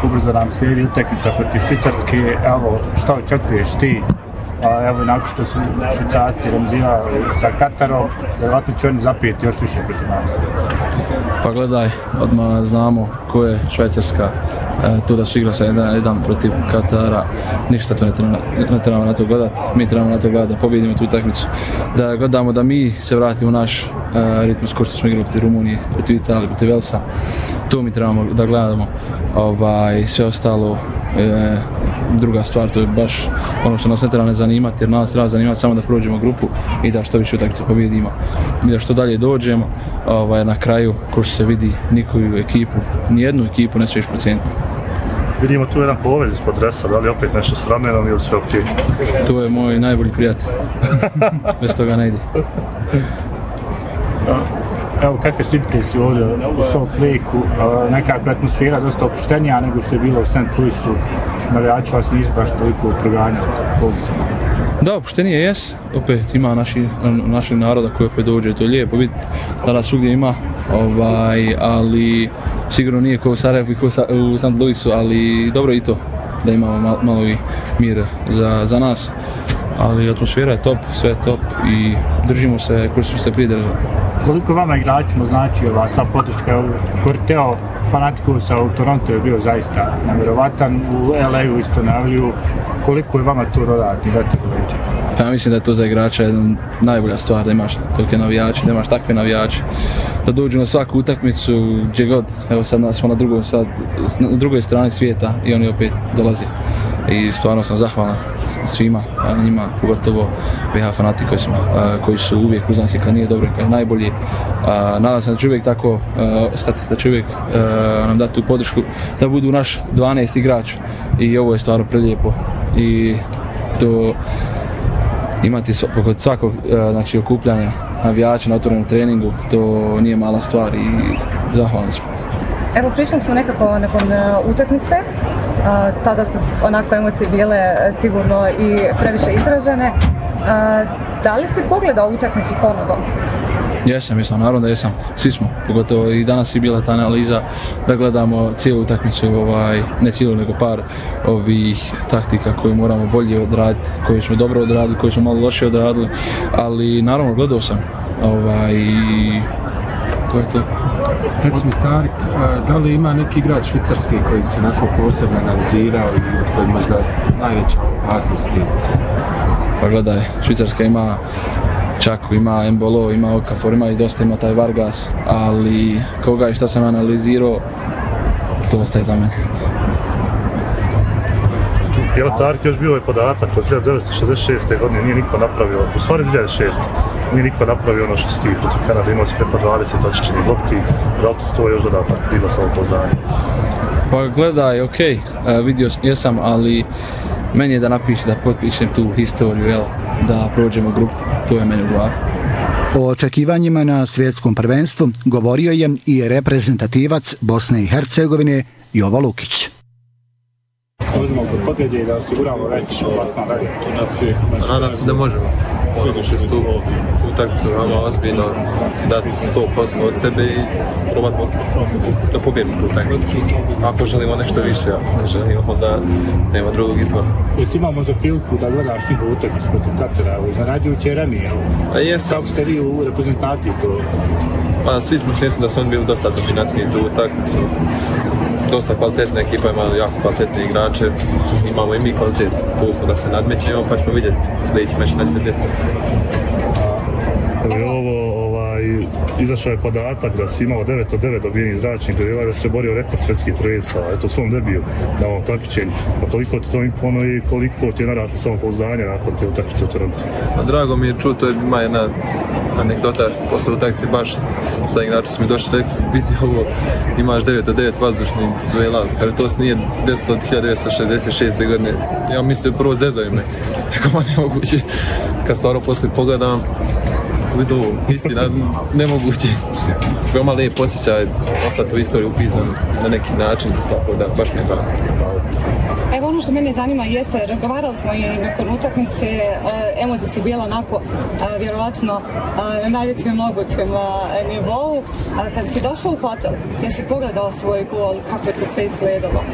ubrzo nam slijedi utakmica protiv Švicarske. Evo, šta očekuješ ti? Evo, nakon što su Švicarci remizirali sa Katarom, vjerojatno će oni zapijeti još više protiv nas. Pa gledaj, odmah znamo ko je Švajcarska. Tu da su igra sa jedan protiv Katara, ništa to ne trebamo na to gledati. Mi trebamo na to gledati da pobjedimo tu utakmicu. Da gledamo da mi se vratimo u naš ritmus ko što smo igrali protiv Rumunije, protiv Italije, protiv Velsa. To mi trebamo da gledamo. Sve ostalo druga stvar, to je baš ono što nas ne treba ne zanimati, jer nas treba zanimati samo da prođemo grupu i da što više utakmice pobjedimo i da što dalje dođemo. Na kraju, ko što se vidi, nikoju ekipu, nijednu ekipu ne smiješ procijeniti. Vidimo tu jedan povez ispod dresa, da li opet nešto s ramenom ili sve okej? To je moj najbolji prijatelj. Bez toga ne ide. Evo, kakve su impresije ovdje u Salt Lakeu, nekakva atmosfera dosta opuštenija nego što je bilo u St. Louisu, navijači vas nisu baš toliko proganjali policama. Da, opuštenije jes, opet ima naših naroda koji opet dođe, to je lijepo vidjeti da nas svugdje ima, ali sigurno nije kao u Sarajevu i kao u St. Louisu, ali dobro i to da imamo malo i mir za nas. Ali atmosfera je top, sve je top i držimo se koji smo se pridržali. Koliko vama igračima znači ova sva podrška? Korteo Fanatikusa u Toronto je bio zaista nevjerovatan, u LA-u isto najavljuju. Koliko je vama to dodatni vetar u leđa? Pa ja mislim da je to za igrača jedna najbolja stvar, da imaš tolike navijače, da imaš takve navijače. Da dođu na svaku utakmicu, gdje god, evo sad smo na drugoj strani svijeta i oni opet dolaze. I stvarno sam zahvalan svima, njima, pogotovo BH Fanaticusima, koji su uvijek uz nas i kad nije dobro, kad je najbolji. Nadam se da će uvijek tako ostati, da će uvijek nam dati tu podršku, da budu naš 12 igrač i ovo je stvarno prelijepo. I to imati kod svakog okupljanja navijača na otvorenom treningu, to nije mala stvar i zahvalni smo. Evo, pričali smo nekako nakon utakmice, tada su onako emocije bile sigurno i previše izražene. Da li si pogledao utakmicu ponovo? Jesam, naravno da jesam, svi smo, pogotovo i danas je bila ta analiza da gledamo cijelu utakmicu, ne cijelu nego par ovih taktika koje moramo bolje odraditi, koje smo dobro odradili, koje smo malo loše odradili, ali naravno gledao sam i to je to. Reci mi, Tarik, da li ima neki igrač Švicarski kojeg se onako posebno analizirao i od kojeg možda najveća opasnost prijeti? Pa gledaj, Švicarska ima Čaku, ima Embolo, ima Okafor, ima i dosta, ima taj Vargas, ali koga i šta sam analizirao, to ostaje za mene. Evo, Tarik, još bio je podatak od 1966. godine, nije niko napravio, u stvari 2006. Nije niko napravio ono što si ti protiv Kanade imao si preko 20 očičenih lopti, da li to je još dodatak, digla samopouzdanje? Pa gledaj, okej, vidio jesam, ali meni je da napiši, da potpišem tu historiju, da prođemo grupu, to je meni u glavi. O očekivanjima na svjetskom prvenstvu govorio je i reprezentativac Bosne i Hercegovine Jovo Lukić. Možemo kod pobjede da osiguramo već plasman dalje? Nadam se da možemo. Moramo pristup utakmicu veoma ozbiljno, dati 100% od sebe i probati da pobjedimo tu utakmicu. Ako želimo nešto više, ako želimo, onda nema drugog izbora. Jesi imao možda priliku da gledaš njihovu utakmicu protiv Katara, iznenađujuće Remi, kako ste vi u reprezentaciji to? Pa svi smo svjesni da su oni bili dosta dominantni tu utakmicu. Dosta kvalitetna ekipa, ima jako kvalitetne igrače, imamo i mi kvalitet, tu smo da se nadmećemo, pa ćemo vidjeti sljedeći meč na se desiti. Izašao je podatak da si imao 9 od 9 dobijenih zračnih duela i da se borio rekord svjetskih prvenstava, u svom debiju na ovom takmičenju. A koliko ti to imponuje i koliko ti je naraslo samopouzdanje nakon te utakmice u Torontu? Drago mi je čuti, to ima jedna anegdota posle utakmice, baš sa igračom su mi došli, vidi ovo, imaš 9 od 9 vazdušnih duela, kada to nije 10 od 1966. godine. Ja mislim prvo zezaju me, kako nemoguće, kad stvarno poslije pogledam, vidu istina, nemoguće. Veoma lijep osjećaj, ostati u istoriju upisan na neki način, tako da baš mi je tako. Evo, ono što mene zanima jeste, razgovarali smo i nakon utakmice, emocije su bile onako vjerovatno na najvećem mogućem nivou. Kada si došao u hotel, gdje si pogledao svoj gol, kako je to sve izgledalo?